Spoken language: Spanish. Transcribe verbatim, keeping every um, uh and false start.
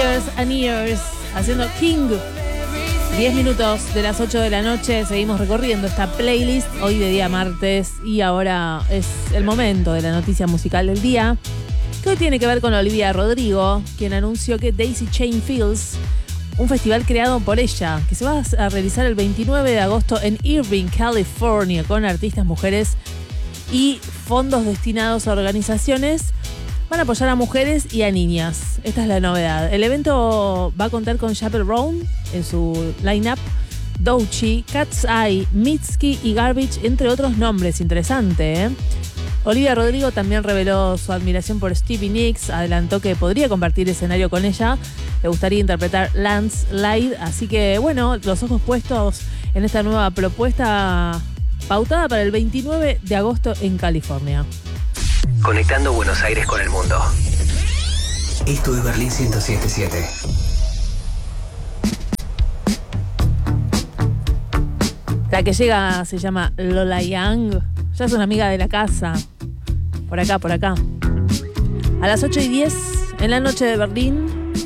Years and Years, haciendo King. diez minutos de las ocho de la noche, seguimos recorriendo esta playlist, hoy de día martes, y ahora es el momento de la noticia musical del día, que hoy tiene que ver con Olivia Rodrigo, quien anunció que Daisy Chain Fields, un festival creado por ella, que se va a realizar el veintinueve de agosto en Irvine, California, con artistas mujeres y fondos destinados a organizaciones, van a apoyar a mujeres y a niñas. Esta es la novedad. El evento va a contar con Chappell Roan en su line-up, Doechii, Cat's Eye, Mitski y Garbage, entre otros nombres. Interesante, ¿eh? Olivia Rodrigo también reveló su admiración por Stevie Nicks, adelantó que podría compartir escenario con ella, le gustaría interpretar Landslide, así que bueno, los ojos puestos en esta nueva propuesta pautada para el veintinueve de agosto en California. Conectando Buenos Aires con el mundo. Esto es Berlín ciento siete punto siete. La que llega se llama Lola Young. Ya es una amiga de la casa. Por acá, por acá. A las ocho y diez en la noche de Berlín.